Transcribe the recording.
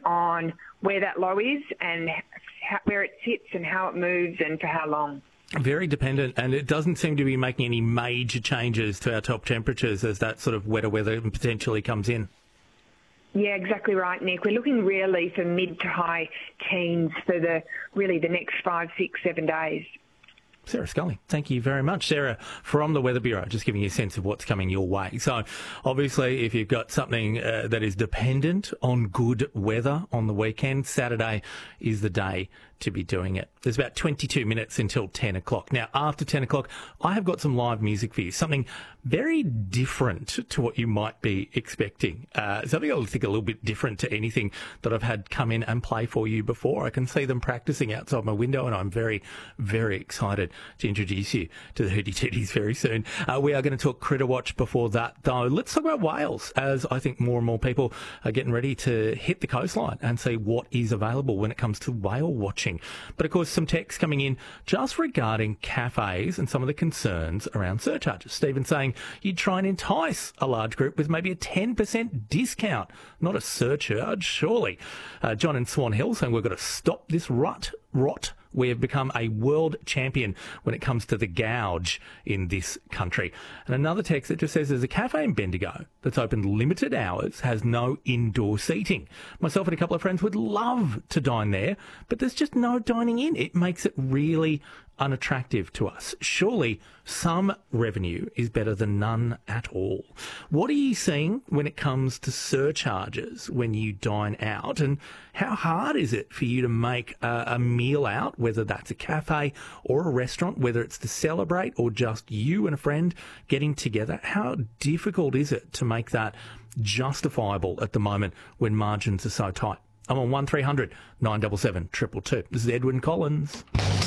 on where that low is and where it sits and how it moves and for how long. Very dependent, and it doesn't seem to be making any major changes to our top temperatures as that sort of wetter weather potentially comes in. Yeah, exactly right, Nick. We're looking really for mid to high teens for the next 5, 6, 7 days. Sarah Scully, thank you very much. Sarah, from the Weather Bureau, just giving you a sense of what's coming your way. So, obviously, if you've got something that is dependent on good weather on the weekend, Saturday is the day to be doing it. There's about 22 minutes until 10 o'clock. Now, after 10 o'clock, I have got some live music for you, something very different to what you might be expecting. Something I think a little bit different to anything that I've had come in and play for you before. I can see them practicing outside my window, and I'm very, very excited to introduce you to the Hootie Tooties very soon. We are going to talk Critter Watch before that, though. Let's talk about whales, as I think more and more people are getting ready to hit the coastline and see what is available when it comes to whale watching. But, of course, some text coming in just regarding cafes and some of the concerns around surcharges. Stephen saying you'd try and entice a large group with maybe a 10% discount, not a surcharge, surely. John in Swan Hill saying we've got to stop this rot. We have become a world champion when it comes to the gouge in this country. And another text that just says there's a cafe in Bendigo that's open limited hours, has no indoor seating. Myself and a couple of friends would love to dine there, but there's just no dining in. It makes it really unattractive to us. Surely some revenue is better than none at all. What are you seeing when it comes to surcharges when you dine out, and how hard is it for you to make a meal out, whether that's a cafe or a restaurant, whether it's to celebrate or just you and a friend getting together? How difficult is it to make that justifiable at the moment when margins are so tight? I'm on 1300 977 222. This is Edwyn Collins.